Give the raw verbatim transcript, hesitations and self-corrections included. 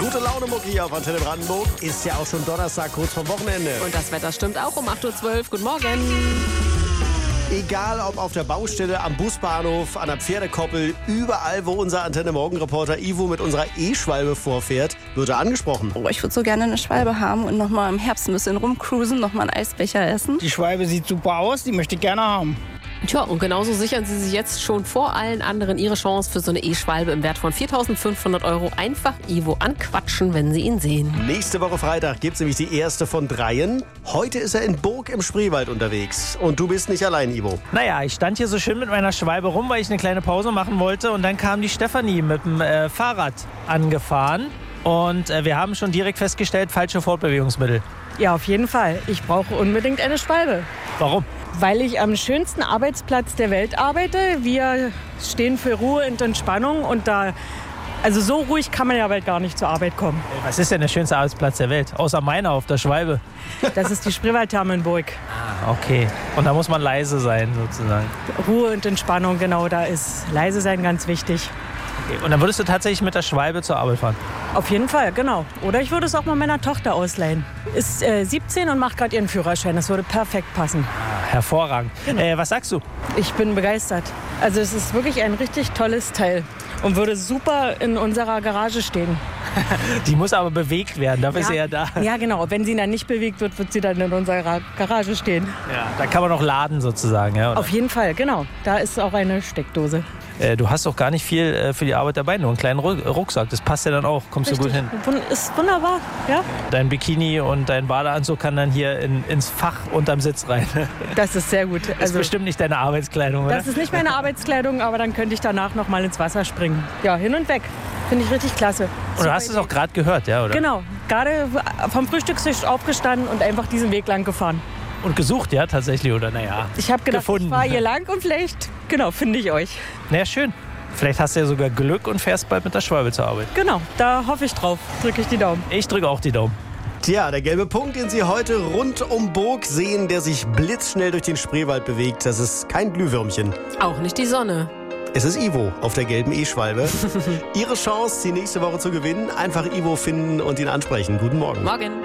Gute Laune, Mucki, hier auf Antenne Brandenburg. Ist ja auch schon Donnerstag, kurz vorm Wochenende. Und das Wetter stimmt auch um acht Uhr zwölf. Guten Morgen. Egal ob auf der Baustelle, am Busbahnhof, an der Pferdekoppel, überall, wo unser Antenne-Morgen-Reporter Ivo mit unserer E-Schwalbe vorfährt, wird er angesprochen. Oh, ich würde so gerne eine Schwalbe haben und noch mal im Herbst ein bisschen rumcruisen, noch mal einen Eisbecher essen. Die Schwalbe sieht super aus, die möchte ich gerne haben. Tja, und genauso sichern Sie sich jetzt schon vor allen anderen Ihre Chance für so eine E-Schwalbe im Wert von viertausendfünfhundert Euro. Einfach Ivo anquatschen, wenn Sie ihn sehen. Nächste Woche Freitag gibt es nämlich die erste von dreien. Heute ist er in Burg im Spreewald unterwegs. Und du bist nicht allein, Ivo. Naja, ich stand hier so schön mit meiner Schwalbe rum, weil ich eine kleine Pause machen wollte. Und dann kam die Stefanie mit dem äh, Fahrrad angefahren. Und äh, wir haben schon direkt festgestellt, falsche Fortbewegungsmittel. Ja, auf jeden Fall. Ich brauche unbedingt eine Schwalbe. Warum? Weil ich am schönsten Arbeitsplatz der Welt arbeite. Wir stehen für Ruhe und Entspannung und da, also so ruhig kann man ja bald gar nicht zur Arbeit kommen. Was ist denn der schönste Arbeitsplatz der Welt? Außer meiner auf der Schwalbe. Das ist die Spreewaldtherme in Burg. Ah, okay. Und da muss man leise sein, sozusagen. Ruhe und Entspannung, genau, da ist leise sein ganz wichtig. Okay. Und dann würdest du tatsächlich mit der Schwalbe zur Arbeit fahren? Auf jeden Fall, genau. Oder ich würde es auch mal meiner Tochter ausleihen. Ist äh, siebzehn und macht gerade ihren Führerschein. Das würde perfekt passen. Ah, hervorragend. Genau. Äh, was sagst du? Ich bin begeistert. Also es ist wirklich ein richtig tolles Teil und würde super in unserer Garage stehen. Die muss aber bewegt werden, dafür ja. ist sie ja da. Ja, genau. Wenn sie dann nicht bewegt wird, wird sie dann in unserer Garage stehen. Ja, da kann man noch laden sozusagen. Ja, oder? Auf jeden Fall, genau. Da ist auch eine Steckdose. Äh, du hast doch gar nicht viel äh, für die Arbeit dabei, nur einen kleinen Rucksack. Das passt ja dann auch, kommst Richtig. du gut hin. Ist wunderbar, ja. Dein Bikini und dein Badeanzug kann dann hier in, ins Fach unterm Sitz rein. Das ist sehr gut. Das ist bestimmt nicht deine Arbeitskleidung, oder? Das ist nicht meine Arbeitskleidung, aber dann könnte ich danach noch mal ins Wasser springen. Ja, hin und weg. Finde ich richtig klasse. Und du hast es auch gerade gehört, ja, oder? Genau, gerade vom Frühstückstisch aufgestanden und einfach diesen Weg lang gefahren. Und gesucht, ja, tatsächlich, oder? Naja, ich habe gedacht, gefunden. Ich fahre hier lang und vielleicht, genau, finde ich euch. Na ja, schön. Vielleicht hast du ja sogar Glück und fährst bald mit der Schwalbe zur Arbeit. Genau, da hoffe ich drauf. Drücke ich die Daumen. Ich drücke auch die Daumen. Tja, der gelbe Punkt, den Sie heute rund um Burg sehen, der sich blitzschnell durch den Spreewald bewegt, das ist kein Glühwürmchen. Auch nicht die Sonne. Es ist Ivo auf der gelben E-Schwalbe. Ihre Chance, die nächste Woche zu gewinnen, einfach Ivo finden und ihn ansprechen. Guten Morgen. Morgen.